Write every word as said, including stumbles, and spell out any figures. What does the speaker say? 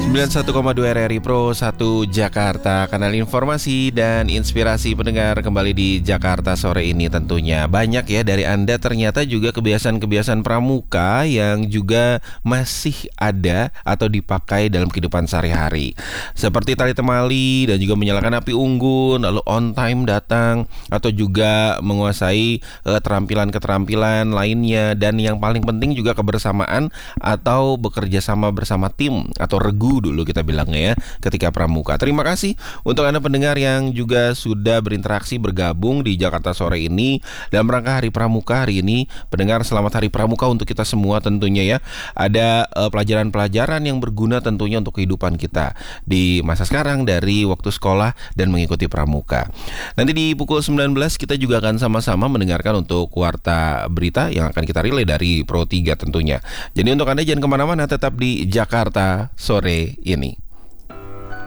sembilan puluh satu koma dua R R I Pro satu Jakarta, kanal informasi dan inspirasi pendengar kembali di Jakarta sore ini tentunya. Banyak ya dari Anda ternyata juga kebiasaan-kebiasaan pramuka yang juga masih ada atau dipakai dalam kehidupan sehari-hari. Seperti tali temali dan juga menyalakan api unggun, lalu on time datang, atau juga menguasai eh, keterampilan-keterampilan lainnya, dan yang paling penting juga kebersamaan atau bekerja sama bersama tim atau regu dulu kita bilangnya ya ketika pramuka. Terima kasih untuk Anda pendengar yang juga sudah berinteraksi bergabung di Jakarta sore ini dalam rangka Hari Pramuka hari ini. Pendengar, selamat Hari Pramuka untuk kita semua tentunya ya. Ada uh, pelajaran-pelajaran yang berguna tentunya untuk kehidupan kita di masa sekarang dari waktu sekolah dan mengikuti pramuka. Nanti di pukul sembilan belas kita juga akan sama-sama mendengarkan untuk warta berita yang akan kita relay dari Pro tiga tentunya. Jadi untuk Anda jangan kemana-mana, tetap di Jakarta sore ini.